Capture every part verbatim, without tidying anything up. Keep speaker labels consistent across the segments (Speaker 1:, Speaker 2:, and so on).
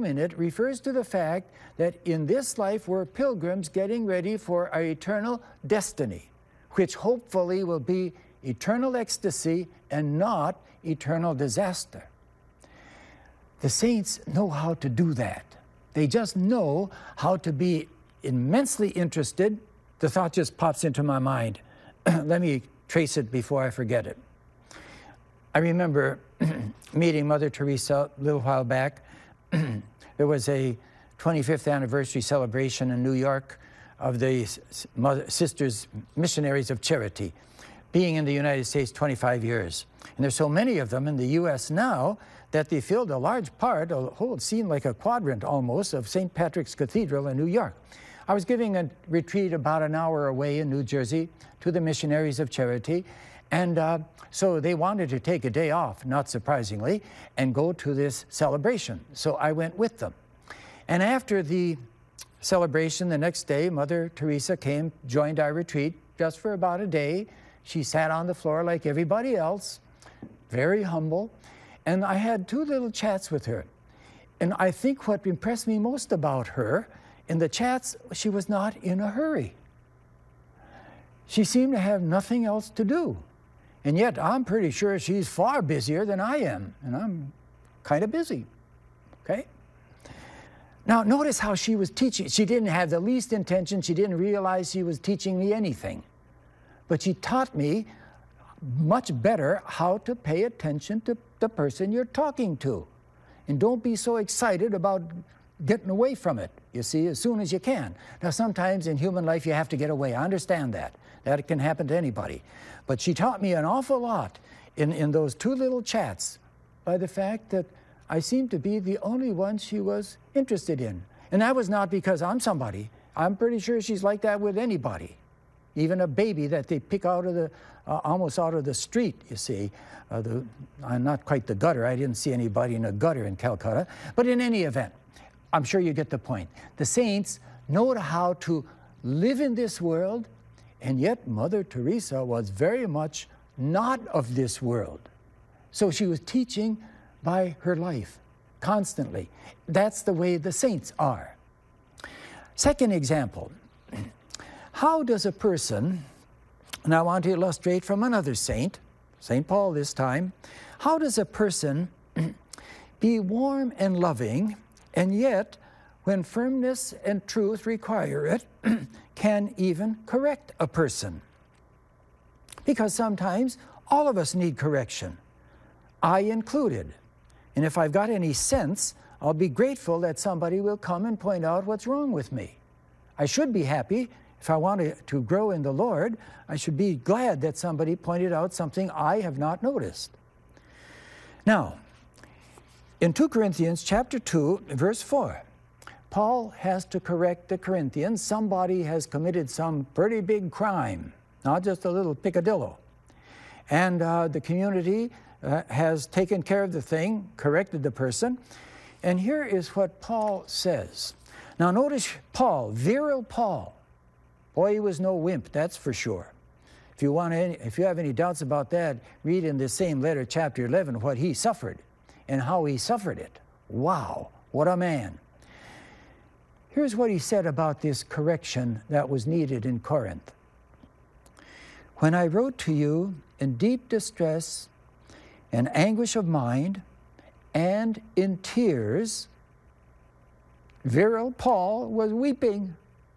Speaker 1: room in it refers to the fact that in this life we're pilgrims getting ready for our eternal destiny, which hopefully will be eternal ecstasy and not eternal disaster. The saints know how to do that. They just know how to be immensely interested. The thought just pops into my mind. Let me trace it before I forget it. I remember meeting Mother Teresa a little while back. There was a twenty-fifth anniversary celebration in New York of the Mother, Sisters Missionaries of Charity, being in the United States twenty-five years. And there's so many of them in the U S now that they filled a large part, a whole, it seemed like a quadrant almost, of Saint Patrick's Cathedral in New York. I was giving a retreat about an hour away in New Jersey to the Missionaries of Charity, and uh, so they wanted to take a day off, not surprisingly, and go to this celebration. So I went with them. And after the celebration the next day, Mother Teresa came, joined our retreat just for about a day. She sat on the floor like everybody else, very humble, and I had two little chats with her. And I think what impressed me most about her, in the chats, she was not in a hurry. She seemed to have nothing else to do. And yet, I'm pretty sure she's far busier than I am, and I'm kind of busy, okay? Now, notice how she was teaching. She didn't have the least intention. She didn't realize she was teaching me anything. But she taught me much better how to pay attention to the person you're talking to. And don't be so excited about getting away from it, you see, as soon as you can. Now, sometimes in human life you have to get away. I understand that. That can happen to anybody. But she taught me an awful lot in, in those two little chats by the fact that I seemed to be the only one she was interested in. And that was not because I'm somebody. I'm pretty sure she's like that with anybody. Even a baby that they pick out of the, uh, almost out of the street, you see. Uh, the, uh, not quite the gutter. I didn't see anybody in a gutter in Calcutta. But in any event, I'm sure you get the point. The saints know how to live in this world, and yet Mother Teresa was very much not of this world. So she was teaching by her life, constantly. That's the way the saints are. Second example, how does a person, and I want to illustrate from another saint, Saint Paul this time, how does a person be warm and loving, and yet, when firmness and truth require it, can even correct a person? Because sometimes all of us need correction, I included. And if I've got any sense, I'll be grateful that somebody will come and point out what's wrong with me. I should be happy. If I want to, to grow in the Lord, I should be glad that somebody pointed out something I have not noticed. Now, in Second Corinthians chapter two, verse four, Paul has to correct the Corinthians. Somebody has committed some pretty big crime, not just a little picadillo. And uh, the community uh, has taken care of the thing, corrected the person. And here is what Paul says. Now notice Paul, virile Paul. Boy, he was no wimp, that's for sure. If you want any, if you have any doubts about that, read in this same letter, chapter eleven, what he suffered and how he suffered it. Wow, what a man. Here's what he said about this correction that was needed in Corinth. When I wrote to you in deep distress and anguish of mind and in tears, virile Paul was weeping.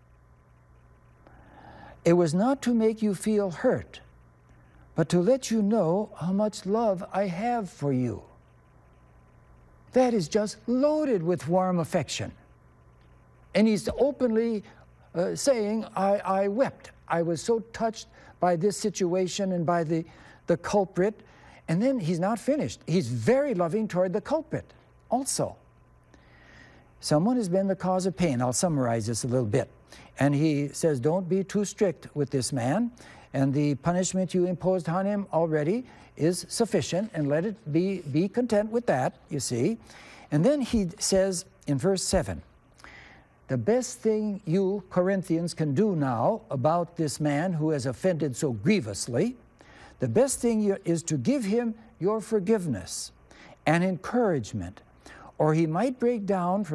Speaker 1: It was not to make you feel hurt, but to let you know how much love I have for you. That is just loaded with warm affection. And he's openly uh, saying, I, I wept. I was so touched by this situation and by the, the culprit. And then he's not finished. He's very loving toward the culprit also. Someone has been the cause of pain. I'll summarize this a little bit. And he says, don't be too strict with this man, and the punishment you imposed on him already is sufficient, and let it be, be content with that, you see. And then he says in verse seven, the best thing you Corinthians can do now about this man who has offended so grievously, the best thing you, is to give him your forgiveness and encouragement, or he might break down from